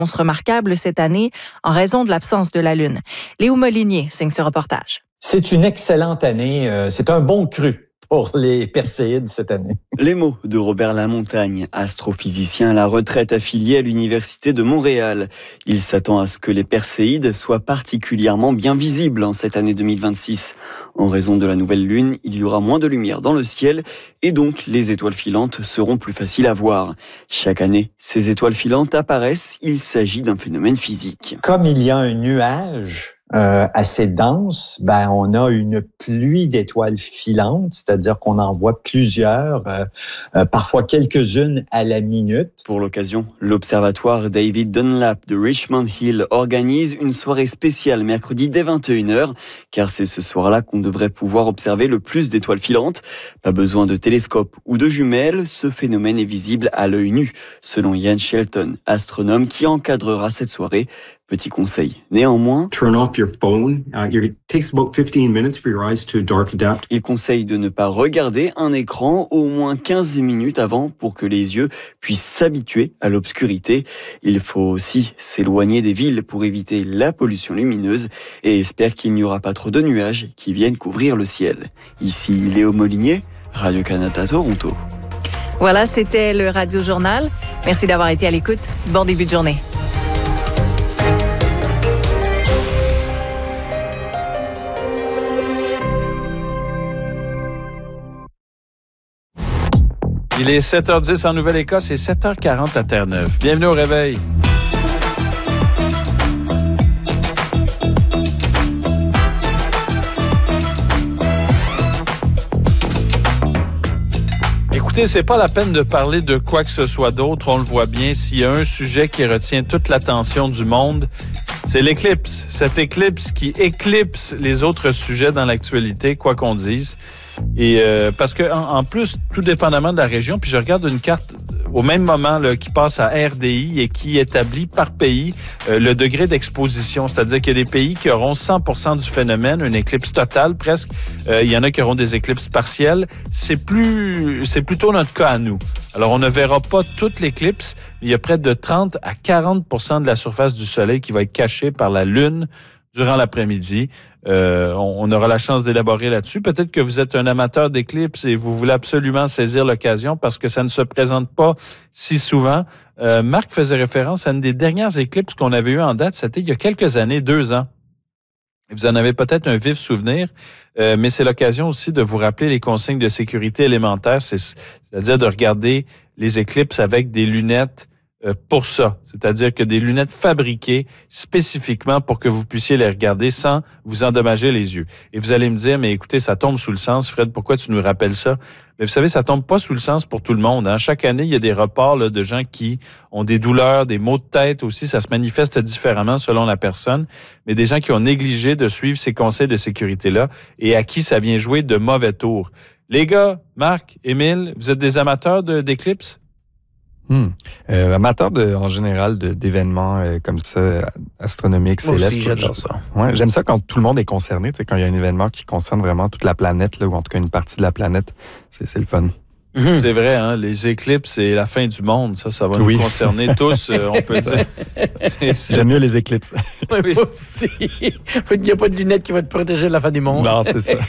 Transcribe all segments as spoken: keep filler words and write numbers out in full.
remarquable cette année en raison de l'absence de la Lune. Léo Molinier signe ce reportage. C'est une excellente année. Euh, c'est un bon cru pour les Perséides cette année. Les mots de Robert Lamontagne, astrophysicien à la retraite affilié à l'Université de Montréal. Il s'attend à ce que les Perséides soient particulièrement bien visibles en cette année deux mille vingt-six. En raison de la nouvelle lune, il y aura moins de lumière dans le ciel et donc les étoiles filantes seront plus faciles à voir. Chaque année, ces étoiles filantes apparaissent. Il s'agit d'un phénomène physique. Comme il y a un nuage Euh, assez dense, ben on a une pluie d'étoiles filantes, c'est-à-dire qu'on en voit plusieurs, euh, euh, parfois quelques-unes à la minute. Pour l'occasion, l'observatoire David Dunlap de Richmond Hill organise une soirée spéciale mercredi dès vingt et une heures, car c'est ce soir-là qu'on devrait pouvoir observer le plus d'étoiles filantes. Pas besoin de télescope ou de jumelles, ce phénomène est visible à l'œil nu, selon Ian Shelton, astronome qui encadrera cette soirée. Petit conseil. Néanmoins, turn off your phone. Uh, it takes about fifteen minutes for your eyes to dark adapt. Il conseille de ne pas regarder un écran au moins quinze minutes avant pour que les yeux puissent s'habituer à l'obscurité. Il faut aussi s'éloigner des villes pour éviter la pollution lumineuse et espère qu'il n'y aura pas trop de nuages qui viennent couvrir le ciel. Ici Léo Molinier, Radio-Canada Toronto. Voilà, c'était le Radio Journal. Merci d'avoir été à l'écoute. Bon début de journée. Il est sept heures dix en Nouvelle-Écosse et sept heures quarante à Terre-Neuve. Bienvenue au réveil. Écoutez, c'est pas la peine de parler de quoi que ce soit d'autre. On le voit bien. S'il y a un sujet qui retient toute l'attention du monde, c'est l'éclipse. Cette éclipse qui éclipse les autres sujets dans l'actualité, quoi qu'on dise. Et euh, parce que en, en plus, tout dépendamment de la région, puis je regarde une carte au même moment là, qui passe à R D I et qui établit par pays euh, le degré d'exposition. C'est-à-dire qu'il y a des pays qui auront cent pour cent du phénomène, une éclipse totale presque. Euh, il y en a qui auront des éclipses partielles. C'est plus, c'est plutôt notre cas à nous. Alors, on ne verra pas toute l'éclipse. Il y a près de trente à quarante pour cent de la surface du Soleil qui va être cachée par la Lune durant l'après-midi. Euh, on, on aura la chance d'élaborer là-dessus. Peut-être que vous êtes un amateur d'éclipses et vous voulez absolument saisir l'occasion parce que ça ne se présente pas si souvent. Euh, Marc faisait référence à une des dernières éclipses qu'on avait eues en date. C'était il y a quelques années, deux ans. Vous en avez peut-être un vif souvenir, euh, mais c'est l'occasion aussi de vous rappeler les consignes de sécurité élémentaires, c'est, c'est-à-dire de regarder les éclipses avec des lunettes euh, pour ça. C'est-à-dire que des lunettes fabriquées spécifiquement pour que vous puissiez les regarder sans vous endommager les yeux. Et vous allez me dire, mais écoutez, ça tombe sous le sens. Fred, pourquoi tu nous rappelles ça? Mais vous savez, ça tombe pas sous le sens pour tout le monde. Hein? Chaque année, il y a des reports là, de gens qui ont des douleurs, des maux de tête aussi. Ça se manifeste différemment selon la personne. Mais des gens qui ont négligé de suivre ces conseils de sécurité-là et à qui ça vient jouer de mauvais tours. Les gars, Marc, Émile, vous êtes des amateurs de, d'éclipses? Hmm. Euh, amateur de, en général de, d'événements euh, comme ça, astronomiques, Moi célestes. aussi, j'adore ça. Ouais, j'aime ça quand tout le monde est concerné, tu sais, quand il y a un événement qui concerne vraiment toute la planète, là, ou en tout cas une partie de la planète, c'est, c'est le fun. Mm-hmm. C'est vrai, hein, les éclipses, c'est la fin du monde. Ça, ça va nous oui. concerner tous, euh, on peut dire. C'est, c'est... J'aime mieux les éclipses. Oui, moi aussi. Il n'y a pas de lunettes qui vont te protéger de la fin du monde. Non, c'est ça.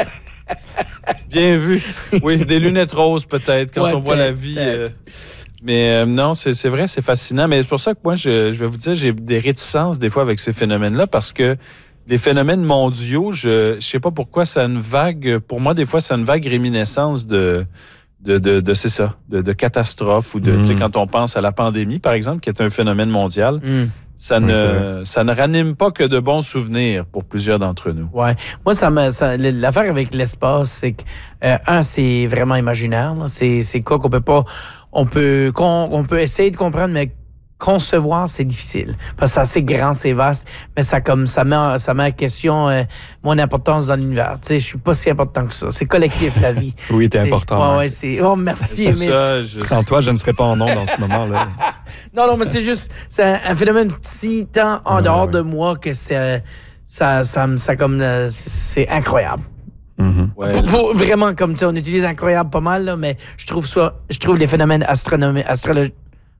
Bien vu. Oui, des lunettes roses peut-être, quand ouais, on voit la vie... Euh... Mais euh, non, c'est, c'est vrai, c'est fascinant. Mais c'est pour ça que moi, je, je vais vous dire, j'ai des réticences des fois avec ces phénomènes-là parce que les phénomènes mondiaux, je ne sais pas pourquoi, ça a une vague, pour moi, des fois, c'est une vague réminiscence de, de, de, de c'est ça, de, de catastrophes ou de, mmh. tu sais, quand on pense à la pandémie, par exemple, qui est un phénomène mondial, mmh. ça, oui, ne, ça ne ranime pas que de bons souvenirs pour plusieurs d'entre nous. Ouais. Moi, ça me, ça, l'affaire avec l'espace, c'est que, euh, un, c'est vraiment imaginaire, là. C'est, c'est quoi qu'on peut pas... On peut, qu'on, on peut essayer de comprendre, mais concevoir, c'est difficile. Parce que c'est assez grand, c'est vaste, mais ça, comme, ça met, ça met en question euh, mon importance dans l'univers. Tu sais, je suis pas si important que ça. C'est collectif, la vie. Oui, t'es important. Ouais, ouais, c'est, oh, merci, Émile. Ça, je... Sans toi, je ne serais pas en onde en ce moment-là. non, non, mais c'est juste, c'est un, un phénomène si tant en ouais, dehors ouais. de moi que c'est, ça, ça, ça, ça comme, c'est, c'est incroyable. Mm-hmm. Ouais. Pour, pour, vraiment, comme tu sais, on utilise incroyable pas mal, là, mais je trouve ça, je trouve les phénomènes astronomiques, astrologiques,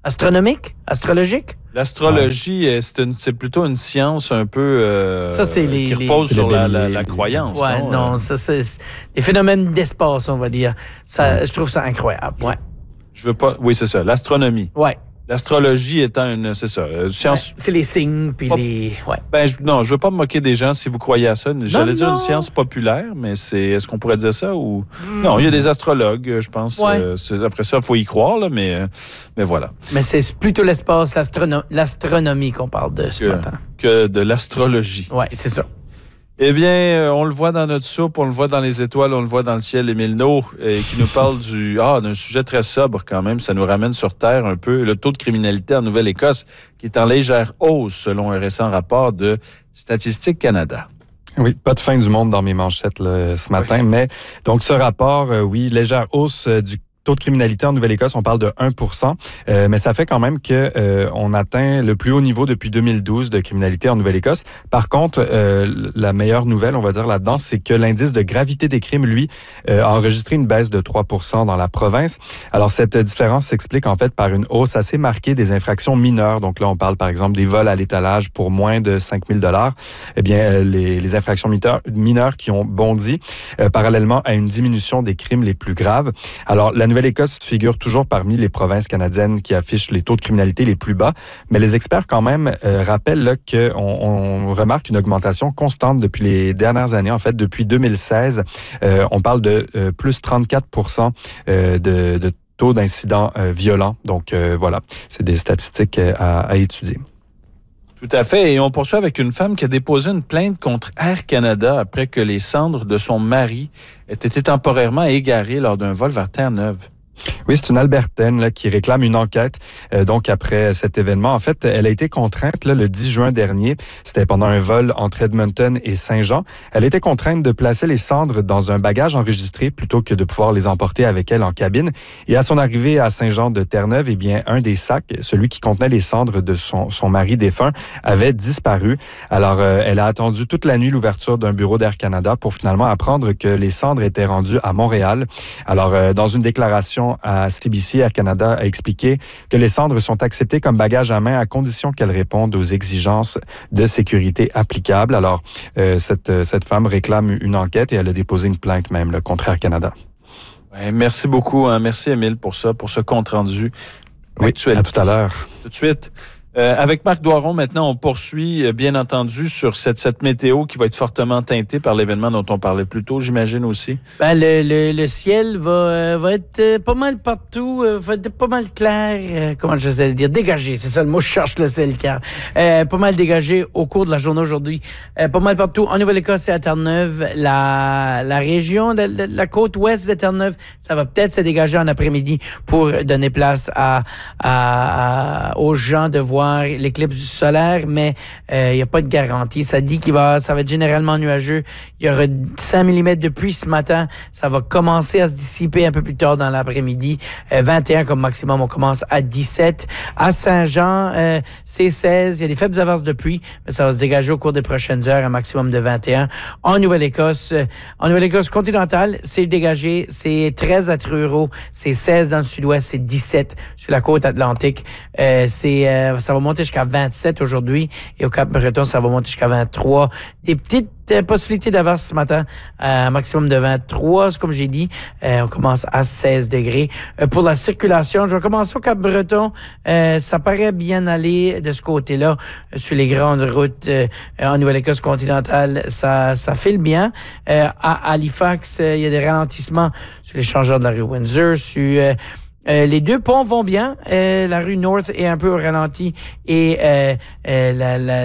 Astronomique? Astrologique? L'astrologie, ouais. c'est, une, c'est plutôt une science un peu euh, ça, c'est les, qui repose les, sur les la, béliers, la, la les... croyance. Ouais, non, non euh... ça, c'est les phénomènes d'espace, on va dire. Ça, ouais. Je trouve ça incroyable. Ouais. Je veux pas. Oui, c'est ça. L'astronomie. Ouais. L'astrologie étant une, c'est ça, euh, science. Ouais, c'est les signes puis Pop... les. Ouais. Ben je, non, je veux pas me moquer des gens si vous croyez à ça. J'allais non, dire non. une science populaire, mais c'est, est-ce qu'on pourrait dire ça ou mm. non Il y a des astrologues, je pense. Ouais. Euh, c'est, après ça, il faut y croire là, mais euh, mais voilà. Mais c'est plutôt l'espace, l'astrono... l'astronomie qu'on parle de ce que, matin. Que de l'astrologie. Ouais, c'est ça. Eh bien, euh, on le voit dans notre soupe, on le voit dans les étoiles, on le voit dans le ciel. Émile Naud, euh, qui nous parle du ah d'un sujet très sobre quand même. Ça nous ramène sur Terre un peu. Le taux de criminalité en Nouvelle-Écosse qui est en légère hausse selon un récent rapport de Statistique Canada. Oui, pas de fin du monde dans mes manchettes là, ce matin. Oui. Mais donc ce rapport, euh, oui, légère hausse euh, du taux de criminalité en Nouvelle-Écosse, on parle de un pour cent, euh, mais ça fait quand même qu'on euh, atteint le plus haut niveau depuis deux mille douze de criminalité en Nouvelle-Écosse. Par contre, euh, la meilleure nouvelle, on va dire là-dedans, c'est que l'indice de gravité des crimes, lui, euh, a enregistré une baisse de trois pour cent dans la province. Alors, cette différence s'explique en fait par une hausse assez marquée des infractions mineures. Donc là, on parle par exemple des vols à l'étalage pour moins de cinq mille dollars. Eh bien, euh, les, les infractions mineures, mineures qui ont bondi euh, parallèlement à une diminution des crimes les plus graves. Alors, la Nouvelle-Écosse figure toujours parmi les provinces canadiennes qui affichent les taux de criminalité les plus bas, mais les experts quand même euh, rappellent là, qu'on on remarque une augmentation constante depuis les dernières années. En fait, depuis deux mille seize, euh, on parle de euh, plus trente-quatre pour cent euh, de, de taux d'incidents euh, violents. Donc euh, voilà, c'est des statistiques euh, à, à étudier. Tout à fait. Et on poursuit avec une femme qui a déposé une plainte contre Air Canada après que les cendres de son mari aient été temporairement égarées lors d'un vol vers Terre-Neuve. Oui, c'est une Albertaine là, qui réclame une enquête. Euh, donc, après cet événement, en fait, elle a été contrainte là, le dix juin dernier. C'était pendant un vol entre Edmonton et Saint-Jean. Elle était contrainte de placer les cendres dans un bagage enregistré plutôt que de pouvoir les emporter avec elle en cabine. Et à son arrivée à Saint-Jean de Terre-Neuve, eh bien, un des sacs, celui qui contenait les cendres de son, son mari défunt, avait disparu. Alors, euh, elle a attendu toute la nuit l'ouverture d'un bureau d'Air Canada pour finalement apprendre que les cendres étaient rendues à Montréal. Alors, euh, dans une déclaration à C B C, Air Canada a expliqué que les cendres sont acceptées comme bagage à main à condition qu'elles répondent aux exigences de sécurité applicables. Alors, euh, cette, cette femme réclame une enquête et elle a déposé une plainte même là, contre Air Canada. Ouais, merci beaucoup. Hein. Merci, Émile, pour ça, pour ce compte-rendu. Oui, actuel. À tout à l'heure. Tout de suite. Euh, avec Marc Doiron, maintenant, on poursuit, euh, bien entendu, sur cette, cette météo qui va être fortement teintée par l'événement dont on parlait plus tôt, j'imagine aussi. Ben, le, le, le ciel va, euh, va être euh, pas mal partout, euh, va être pas mal clair, euh, comment je sais le dire, dégagé, c'est ça le mot, je cherche le ciel clair. Euh, pas mal dégagé au cours de la journée aujourd'hui. Euh, pas mal partout, en Nouvelle-Écosse et à Terre-Neuve, la, la région, de, de, la côte ouest de Terre-Neuve, ça va peut-être se dégager en après-midi pour donner place à, à, à aux gens de voir l'éclipse solaire, mais il euh, n'y a pas de garantie. Ça dit qu'il va, ça va être généralement nuageux. Il y aura cinq millimètres de pluie ce matin. Ça va commencer à se dissiper un peu plus tard dans l'après-midi. Euh, vingt et un comme maximum. On commence à dix-sept. À Saint-Jean, euh, c'est seize. Il y a des faibles averses de pluie, mais ça va se dégager au cours des prochaines heures, un maximum de vingt et un. En Nouvelle-Écosse, euh, en Nouvelle-Écosse continentale, c'est dégagé. C'est treize à Truro. C'est seize dans le sud-ouest. C'est dix-sept sur la côte atlantique. Euh, c'est, euh, ça va monter jusqu'à vingt-sept aujourd'hui et au Cap-Breton, ça va monter jusqu'à vingt-trois. Des petites euh, possibilités d'averse ce matin, euh, un maximum de vingt-trois, comme j'ai dit. Euh, on commence à seize degrés. Euh, pour la circulation, je vais commencer au Cap-Breton. Euh, ça paraît bien aller de ce côté-là. Euh, sur les grandes routes euh, en Nouvelle-Écosse continentale, ça, ça file bien. Euh, à Halifax, il euh, y a des ralentissements sur l'échangeur de la rue Windsor, sur... Euh, Euh, les deux ponts vont bien. Euh, la rue North est un peu au ralenti et euh, euh, la, la,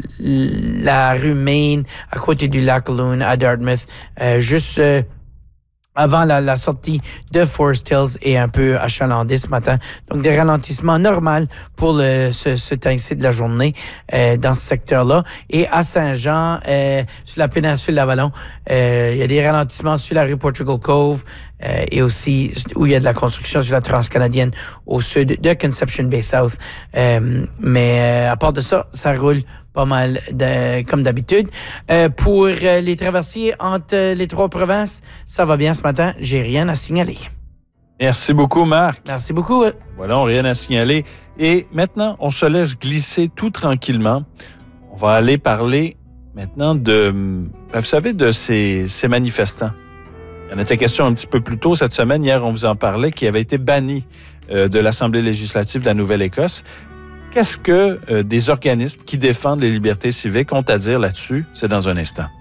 la rue Main à côté du lac Loon à Dartmouth, euh, juste euh, avant la, la sortie de Forest Hills est un peu achalandé ce matin. Donc, des ralentissements normaux pour le, ce, ce temps-ci de la journée euh, dans ce secteur-là. Et à Saint-Jean, euh, sur la péninsule d'Avalon, euh, il y a des ralentissements sur la rue Portugal Cove euh, et aussi où il y a de la construction sur la Transcanadienne au sud de Conception Bay South. Euh, mais euh, à part de ça, ça roule pas mal de, comme d'habitude. Euh, pour euh, les traversiers entre euh, les trois provinces, ça va bien ce matin. J'ai rien à signaler. Merci beaucoup, Marc. Merci beaucoup. Voilà, on n'a rien à signaler. Et maintenant, on se laisse glisser tout tranquillement. On va aller parler maintenant de, vous savez, de ces, ces manifestants. Il y en était question un petit peu plus tôt cette semaine. Hier, on vous en parlait, qui avaient été bannis euh, de l'Assemblée législative de la Nouvelle-Écosse. Qu'est-ce que euh, des organismes qui défendent les libertés civiques ont à dire là-dessus? C'est dans un instant.